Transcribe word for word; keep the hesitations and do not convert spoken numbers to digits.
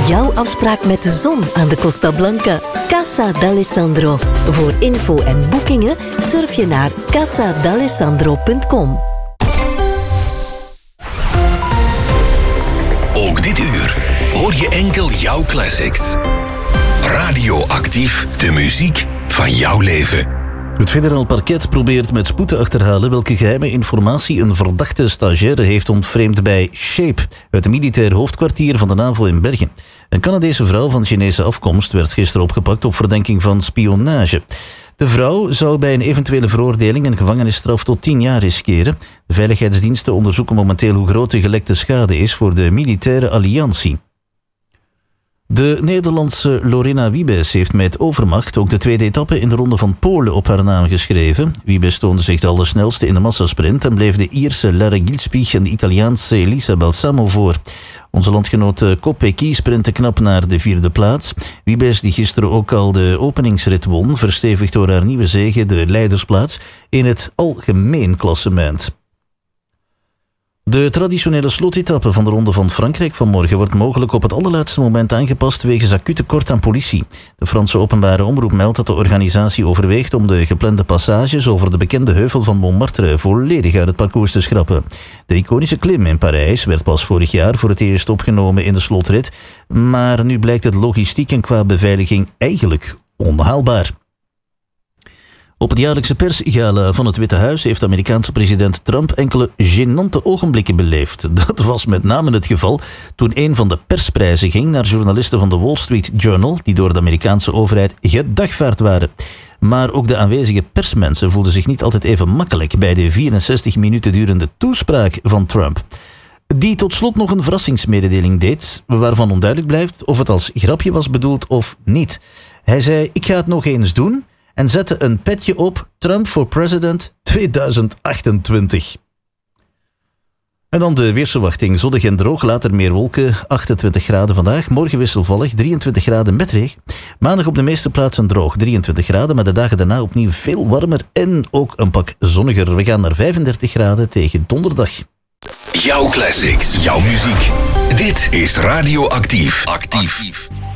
jouw afspraak met de zon aan de Costa Blanca. Casa d'Alessandro. Voor info en boekingen surf je naar casa d'alessandro punt com. Ook dit uur hoor je enkel jouw classics. Radioactief, de muziek van jouw leven. Het federaal parket probeert met spoed te achterhalen welke geheime informatie een verdachte stagiaire heeft ontvreemd bij Shape, het militair hoofdkwartier van de NAVO in Bergen. Een Canadese vrouw van Chinese afkomst werd gisteren opgepakt op verdenking van spionage. De vrouw zou bij een eventuele veroordeling een gevangenisstraf tot tien jaar riskeren. De veiligheidsdiensten onderzoeken momenteel hoe groot de gelekte schade is voor de militaire alliantie. De Nederlandse Lorena Wiebes heeft met overmacht ook de tweede etappe in de Ronde van Polen op haar naam geschreven. Wiebes toonde zich de allersnelste in de massasprint en bleef de Ierse Lara Gilspiech en de Italiaanse Elisa Balsamo voor. Onze landgenoot Kopecky sprintte knap naar de vierde plaats. Wiebes, die gisteren ook al de openingsrit won, verstevigt door haar nieuwe zege de leidersplaats in het algemeen klassement. De traditionele slotetappe van de Ronde van Frankrijk vanmorgen wordt mogelijk op het allerlaatste moment aangepast wegens acuut tekort aan politie. De Franse openbare omroep meldt dat de organisatie overweegt om de geplande passages over de bekende heuvel van Montmartre volledig uit het parcours te schrappen. De iconische klim in Parijs werd pas vorig jaar voor het eerst opgenomen in de slotrit, maar nu blijkt het logistiek en qua beveiliging eigenlijk onhaalbaar. Op het jaarlijkse persgala van het Witte Huis heeft Amerikaanse president Trump enkele gênante ogenblikken beleefd. Dat was met name het geval toen een van de persprijzen ging naar journalisten van de Wall Street Journal, die door de Amerikaanse overheid gedagvaard waren. Maar ook de aanwezige persmensen voelden zich niet altijd even makkelijk bij de vierenzestig minuten durende toespraak van Trump. Die tot slot nog een verrassingsmededeling deed, waarvan onduidelijk blijft of het als grapje was bedoeld of niet. Hij zei: "Ik ga het nog eens doen." En zette een petje op: Trump for President tweeduizend achtentwintig. En dan de weersverwachting. Zonnig en droog, later meer wolken. achtentwintig graden vandaag. Morgen wisselvallig, drieëntwintig graden met regen. Maandag op de meeste plaatsen droog, drieëntwintig graden. Maar de dagen daarna opnieuw veel warmer en ook een pak zonniger. We gaan naar vijfendertig graden tegen donderdag. Jouw classics, jouw muziek. Dit is Radioactief. Actief.